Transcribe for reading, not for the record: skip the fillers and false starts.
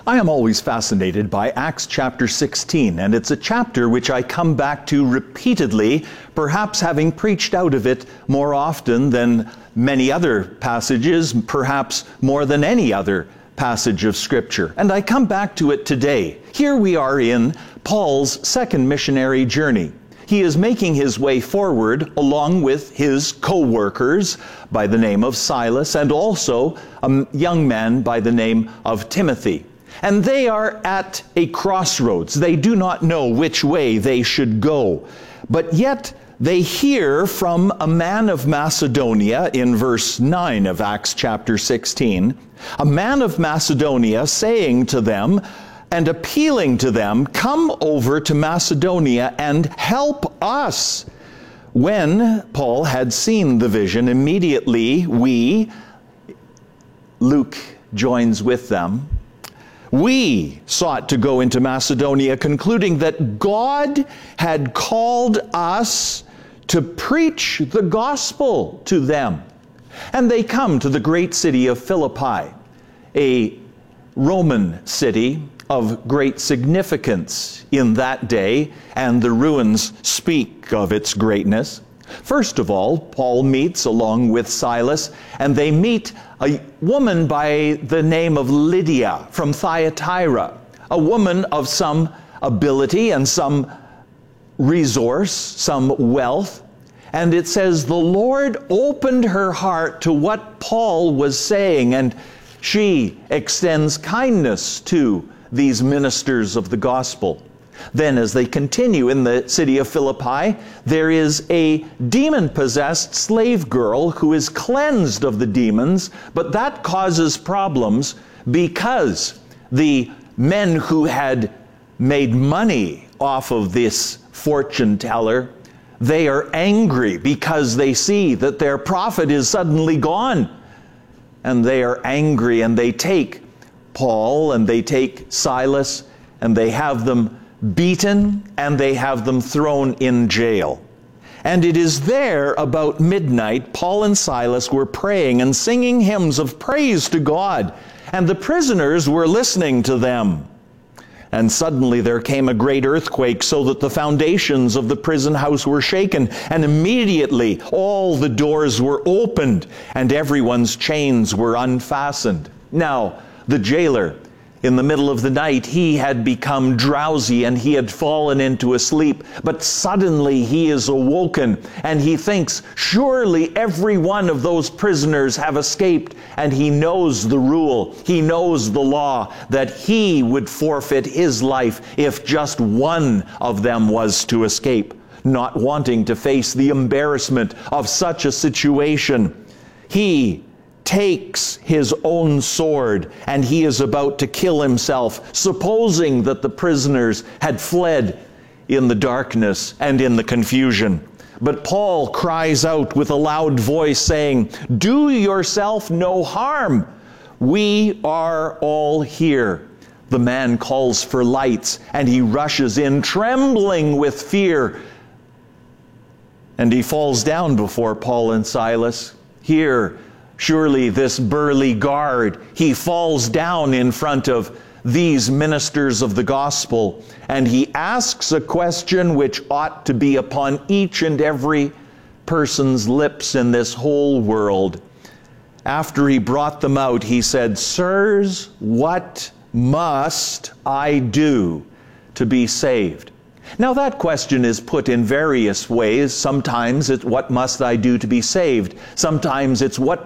I am always fascinated by Acts chapter 16, and it's a chapter which I come back to repeatedly, perhaps having preached out of it more often than many other passages, perhaps more than any other passage of Scripture. And I come back to it today. Here we are in Paul's second missionary journey. He is making his way forward along with his co-workers by the name of Silas and also a young man by the name of Timothy. And they are at a crossroads. They do not know which way they should go. But yet they hear from a man of Macedonia in verse 9 of Acts chapter 16, a man of Macedonia saying to them and appealing to them, "Come over to Macedonia and help us." When Paul had seen the vision, immediately Luke joins with them, we sought to go into Macedonia, concluding that God had called us to preach the gospel to them. And they come to the great city of Philippi, a Roman city of great significance in that day, and the ruins speak of its greatness. First of all, Paul meets along with Silas, and they meet a woman by the name of Lydia from Thyatira, a woman of some ability and some resource, some wealth. And it says the Lord opened her heart to what Paul was saying, and she extends kindness to these ministers of the gospel. Then as they continue in the city of Philippi, there is a demon-possessed slave girl who is cleansed of the demons, but that causes problems because the men who had made money off of this fortune teller, they are angry because they see that their profit is suddenly gone. And they are angry, and they take Paul and they take Silas and they have them beaten and they have them thrown in jail. And it is there about midnight, Paul and Silas were praying and singing hymns of praise to God, and the prisoners were listening to them. And suddenly there came a great earthquake, so that the foundations of the prison house were shaken, and immediately all the doors were opened and everyone's chains were unfastened. Now, the jailer, in the middle of the night, he had become drowsy and he had fallen into a sleep. But suddenly he is awoken and he thinks, surely every one of those prisoners have escaped. And he knows the rule, he knows the law, that he would forfeit his life if just one of them was to escape. Not wanting to face the embarrassment of such a situation, he takes his own sword and he is about to kill himself, supposing that the prisoners had fled in the darkness and in the confusion. But Paul cries out with a loud voice saying, "Do yourself no harm. We are all here." The man calls for lights and he rushes in, trembling with fear. And he falls down before Paul and Silas. Here, surely this burly guard, he falls down in front of these ministers of the gospel, and he asks a question which ought to be upon each and every person's lips in this whole world. After he brought them out, he said, "Sirs, what must I do to be saved?" Now that question is put in various ways. Sometimes it's, "What must I do to be saved?" Sometimes it's, "What